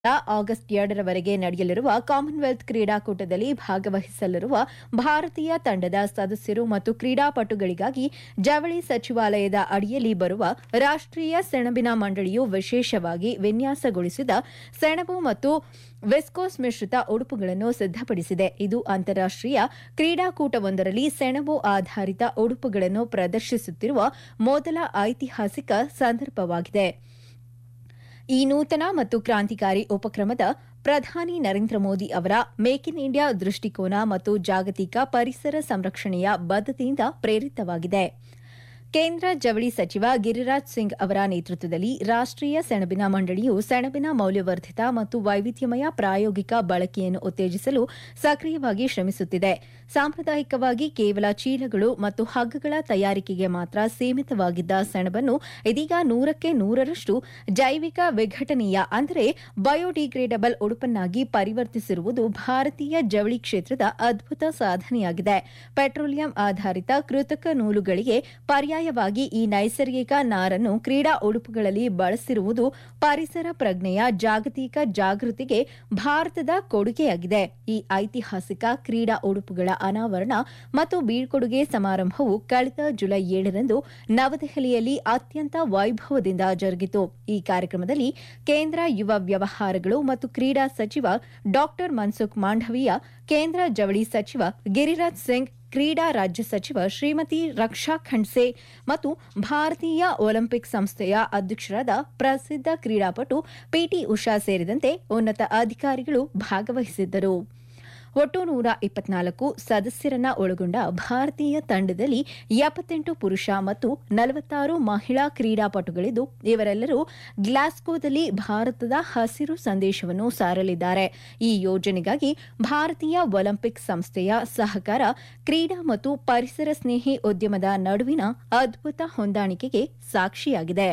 August 2ರವರೆಗೆ ನಡೆಯಲಿರುವ Commonwealth ಕ್ರೀಡಾಕೂಟದಲ್ಲಿ ಭಾಗವಹಿಸಲಿರುವ ಭಾರತೀಯ ತಂಡದ ಸದಸ್ಯರು ಮತ್ತು ಕ್ರೀಡಾಪಟುಗಳಿಗಾಗಿ ಜವಳಿ ಸಚಿವಾಲಯದ ಅಡಿಯಲ್ಲಿ ಬರುವ ರಾಷ್ಟೀಯ ಸೆಣಬಿನ ಮಂಡಳಿಯು ವಿಶೇಷವಾಗಿ ವಿನ್ಯಾಸಗೊಳಿಸಿದ ಸೆಣಬು ಮತ್ತು ವಿಸ್ಕೋಸ್ ಮಿಶ್ರಿತ ಉಡುಪುಗಳನ್ನು ಸಿದ್ದಪಡಿಸಿದೆ. ಇದು ಅಂತಾರಾಷ್ಟೀಯ ಕ್ರೀಡಾಕೂಟವೊಂದರಲ್ಲಿ ಸೆಣಬು ಆಧಾರಿತ ಉಡುಪುಗಳನ್ನು ಪ್ರದರ್ಶಿಸುತ್ತಿರುವ ಮೊದಲ ಐತಿಹಾಸಿಕ ಸಂದರ್ಭವಾಗಿದೆ. ಈ ನೂತನ ಮತ್ತು ಕ್ರಾಂತಿಕಾರಿ ಉಪಕ್ರಮದ ಪ್ರಧಾನಿ ನರೇಂದ್ರ ಮೋದಿ ಅವರ ಮೇಕ್ ಇನ್ ಇಂಡಿಯಾ ದೃಷ್ಟಿಕೋನ ಮತ್ತು ಜಾಗತಿಕ ಪರಿಸರ ಸಂರಕ್ಷಣೆಯ ಬದ್ಧತೆಯಿಂದ ಪ್ರೇರಿತವಾಗಿದೆ. ಕೇಂದ್ರ ಜವಳಿ ಸಚಿವ ಗಿರಿರಾಜ್ ಸಿಂಗ್ ಅವರ ನೇತೃತ್ವದಲ್ಲಿ ರಾಷ್ಟೀಯ ಸೆಣಬಿನ ಮಂಡಳಿಯು ಸೆಣಬಿನ ಮೌಲ್ಯವರ್ಧಿತ ಮತ್ತು ವೈವಿಧ್ಯಮಯ ಪ್ರಾಯೋಗಿಕ ಬಳಕೆಯನ್ನು ಉತ್ತೇಜಿಸಲು ಸಕ್ರಿಯವಾಗಿ ಶ್ರಮಿಸುತ್ತಿದೆ. ಸಾಂಪ್ರದಾಯಿಕವಾಗಿ ಕೇವಲ ಚೀಲಗಳು ಮತ್ತು ಹಗ್ಗಗಳ ತಯಾರಿಕೆಗೆ ಮಾತ್ರ ಸೀಮಿತವಾಗಿದ್ದ ಸೆಣಬನ್ನು ಇದೀಗ 100% ಜೈವಿಕ ವಿಘಟನೀಯ ಅಂದರೆ ಬಯೋಡಿಗ್ರೇಡಬಲ್ ಉಡುಪನ್ನಾಗಿ ಪರಿವರ್ತಿಸಿರುವುದು ಭಾರತೀಯ ಜವಳಿ ಕ್ಷೇತ್ರದ ಅದ್ಭುತ ಸಾಧನೆಯಾಗಿದೆ. ಪೆಟ್ರೋಲಿಯಂ ಆಧಾರಿತ ಕೃತಕ ನೂಲುಗಳಿಗೆ ಪರ್ಯಾಯವಾಗಿ ಈ ನೈಸರ್ಗಿಕ ನಾರನ್ನು ಕ್ರೀಡಾ ಉಡುಪುಗಳಲ್ಲಿ ಬಳಸಿರುವುದು ಪರಿಸರ ಪ್ರಜ್ಞೆಯ ಜಾಗತಿಕ ಜಾಗೃತಿಗೆ ಭಾರತದ ಕೊಡುಗೆಯಾಗಿದೆ. ಈ ಐತಿಹಾಸಿಕ ಕ್ರೀಡಾ ಉಡುಪುಗಳ ಅನಾವರಣ ಮತ್ತು ಬೀಳ್ಕೊಡುಗೆ ಸಮಾರಂಭವು ಕಳೆದ ಜುಲೈ 7ರಂದು ನವದೆಹಲಿಯಲ್ಲಿ ಅತ್ಯಂತ ವೈಭವದಿಂದ ಜರುಗಿತು. ಈ ಕಾರ್ಯಕ್ರಮದಲ್ಲಿ ಕೇಂದ್ರ ಯುವ ವ್ಯವಹಾರಗಳು ಮತ್ತು ಕ್ರೀಡಾ ಸಚಿವ ಡಾ ಮನ್ಸುಖ್ ಮಾಂಡವೀಯ, ಕೇಂದ್ರ ಜವಳಿ ಸಚಿವ ಗಿರಿರಾಜ್ ಸಿಂಗ್, ಕ್ರೀಡಾ ರಾಜ್ಯ ಸಚಿವ ಶ್ರೀಮತಿ ರಕ್ಷಾ ಖಂಡ್ಸೆ ಮತ್ತು ಭಾರತೀಯ ಒಲಿಂಪಿಕ್ ಸಂಸ್ಥೆಯ ಅಧ್ಯಕ್ಷರಾದ ಪ್ರಸಿದ್ಧ ಕ್ರೀಡಾಪಟು ಪಿಟಿ ಉಷಾ ಸೇರಿದಂತೆ ಉನ್ನತ ಅಧಿಕಾರಿಗಳು ಭಾಗವಹಿಸಿದ್ದರು. ಒಟ್ಟು 124 ಸದಸ್ಯರನ್ನ ಒಳಗೊಂಡ ಭಾರತೀಯ ತಂಡದಲ್ಲಿ 78 ಪುರುಷ ಮತ್ತು 46 ಮಹಿಳಾ ಕ್ರೀಡಾಪಟುಗಳಿದ್ದು, ಇವರೆಲ್ಲರೂ ಗ್ಲಾಸ್ಗೋದಲ್ಲಿ ಭಾರತದ ಹಸಿರು ಸಂದೇಶವನ್ನು ಸಾರಲಿದ್ದಾರೆ. ಈ ಯೋಜನೆಗಾಗಿ ಭಾರತೀಯ ಒಲಿಂಪಿಕ್ ಸಂಸ್ಥೆಯ ಸಹಕಾರ, ಕ್ರೀಡಾ ಮತ್ತು ಪರಿಸರ ಸ್ನೇಹಿ ಉದ್ಯಮದ ನಡುವಿನ ಅದ್ಭುತ ಹೊಂದಾಣಿಕೆಗೆ ಸಾಕ್ಷಿಯಾಗಿದೆ.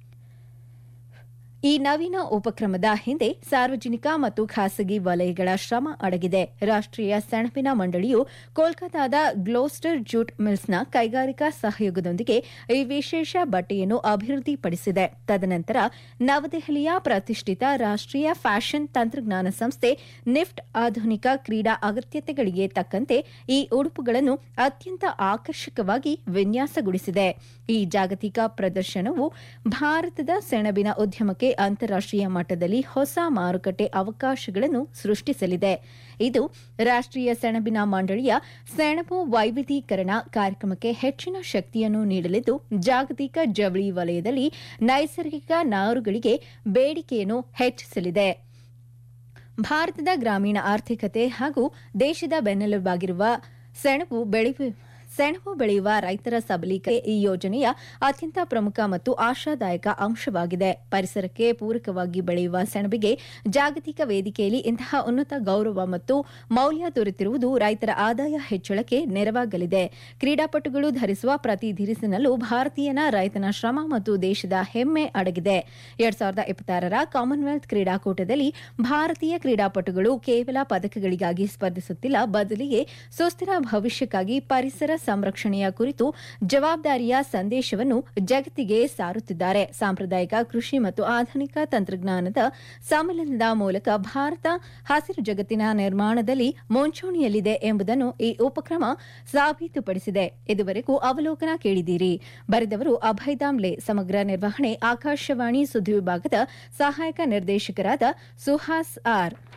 ಈ ನವೀನ ಉಪಕ್ರಮದ ಹಿಂದೆ ಸಾರ್ವಜನಿಕ ಮತ್ತು ಖಾಸಗಿ ವಲಯಗಳ ಶ್ರಮ ಅಡಗಿದೆ. ರಾಷ್ಟೀಯ ಸೆಣಬಿನ ಮಂಡಳಿಯು ಕೋಲ್ಕತಾದ ಗ್ಲೋಸ್ಟರ್ ಜೂಟ್ ಮಿಲ್ಸ್ನ ಕೈಗಾರಿಕಾ ಸಹಯೋಗದೊಂದಿಗೆ ಈ ವಿಶೇಷ ಬಟ್ಟೆಯನ್ನು ಅಭಿವೃದ್ಧಿಪಡಿಸಿದೆ. ತದನಂತರ ನವದೆಹಲಿಯ ಪ್ರತಿಷ್ಠಿತ ರಾಷ್ಟೀಯ ಫ್ಯಾಷನ್ ತಂತ್ರಜ್ಞಾನ ಸಂಸ್ಥೆ ನಿಫ್ಟ್ ಆಧುನಿಕ ಕ್ರೀಡಾ ಅಗತ್ಯತೆಗಳಿಗೆ ತಕ್ಕಂತೆ ಈ ಉಡುಪುಗಳನ್ನು ಅತ್ಯಂತ ಆಕರ್ಷಕವಾಗಿ ವಿನ್ಯಾಸಗೊಳಿಸಿದೆ. ಈ ಜಾಗತಿಕ ಪ್ರದರ್ಶನವು ಭಾರತದ ಸೆಣಬಿನ ಉದ್ಯಮಕ್ಕೆ ಅಂತಾರಾಷ್ಟೀಯ ಮಟ್ಟದಲ್ಲಿ ಹೊಸ ಮಾರುಕಟ್ಟೆ ಅವಕಾಶಗಳನ್ನು ಸೃಷ್ಟಿಸಲಿದೆ. ಇದು ರಾಷ್ಟೀಯ ಸೆಣಬಿನ ಮಂಡಳಿಯ ಸೆಣಬು ವೈವಿಧ್ಯೀಕರಣ ಕಾರ್ಯಕ್ರಮಕ್ಕೆ ಹೆಚ್ಚಿನ ಶಕ್ತಿಯನ್ನು ನೀಡಲಿದ್ದು, ಜಾಗತಿಕ ಜವಳಿ ವಲಯದಲ್ಲಿ ನೈಸರ್ಗಿಕ ನಾರುಗಳಿಗೆ ಬೇಡಿಕೆಯನ್ನು ಹೆಚ್ಚಿಸಲಿದೆ. ಭಾರತದ ಗ್ರಾಮೀಣ ಆರ್ಥಿಕತೆ ಹಾಗೂ ದೇಶದ ಬೆನ್ನೆಲುಬಾಗಿರುವ ಸೆಣಬು ಬೆಳೆಯುವ ರೈತರ ಸಬಲೀಕರಣಕ್ಕೆ ಈ ಯೋಜನೆಯ ಅತ್ಯಂತ ಪ್ರಮುಖ ಮತ್ತು ಆಶಾದಾಯಕ ಅಂಶವಾಗಿದೆ. ಪರಿಸರಕ್ಕೆ ಪೂರಕವಾಗಿ ಬೆಳೆಯುವ ಸೆಣಬಿಗೆ ಜಾಗತಿಕ ವೇದಿಕೆಯಲ್ಲಿ ಇಂತಹ ಉನ್ನತ ಗೌರವ ಮತ್ತು ಮೌಲ್ಯ ದೊರೆತಿರುವುದು ರೈತರ ಆದಾಯ ಹೆಚ್ಚಳಕ್ಕೆ ನೆರವಾಗಲಿದೆ. ಕ್ರೀಡಾಪಟುಗಳು ಧರಿಸುವ ಪ್ರತಿ ಧಿರಿಸಿನಲ್ಲೂ ಭಾರತೀಯನ ರೈತನ ಶ್ರಮ ಮತ್ತು ದೇಶದ ಹೆಮ್ಮೆ ಅಡಗಿದೆ. 2026ರ ಕಾಮನ್ವೆಲ್ತ್ ಕ್ರೀಡಾಕೂಟದಲ್ಲಿ ಭಾರತೀಯ ಕ್ರೀಡಾಪಟುಗಳು ಕೇವಲ ಪದಕಗಳಿಗಾಗಿ ಸ್ಪರ್ಧಿಸುತ್ತಿಲ್ಲ, ಬದಲಿಗೆ ಸುಸ್ಥಿರ ಭವಿಷ್ಯಕ್ಕಾಗಿ ಪರಿಸರ ಸಂರಕ್ಷಣೆಯ ಕುರಿತು ಜವಾಬ್ದಾರಿಯ ಸಂದೇಶವನ್ನು ಜಗತ್ತಿಗೆ ಸಾರುತ್ತಿದ್ದಾರೆ. ಸಾಂಪ್ರದಾಯಿಕ ಕೃಷಿ ಮತ್ತು ಆಧುನಿಕ ತಂತ್ರಜ್ಞಾನದ ಸಮ್ಮಿಲನದ ಮೂಲಕ ಭಾರತ ಹಸಿರು ಜಗತ್ತಿನ ನಿರ್ಮಾಣದಲ್ಲಿ ಮುಂಚೂಣಿಯಲ್ಲಿದೆ ಎಂಬುದನ್ನು ಈ ಉಪಕ್ರಮ ಸಾಬೀತುಪಡಿಸಿದೆ. ಇದುವರೆಗೂ ಅವಲೋಕನ ಕೇಳಿದ್ದೀರಿ. ಬರೆದವರು ಅಭಯ್ ದಾಮ್ಲೆ. ಸಮಗ್ರ ನಿರ್ವಹಣೆ ಆಕಾಶವಾಣಿ ಸುದ್ದಿ ವಿಭಾಗದ ಸಹಾಯಕ ನಿರ್ದೇಶಕರಾದ ಸುಹಾಸ್ ಆರ್.